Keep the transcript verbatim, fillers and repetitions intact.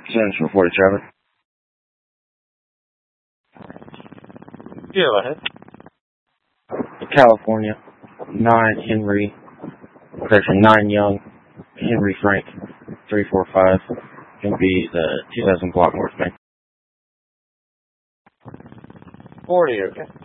Central forty Trevor. Yeah, go ahead. California, nine Henry, correction, nine Young, Henry Frank, three four five, gonna be the two thousand block North Bank. forty, okay.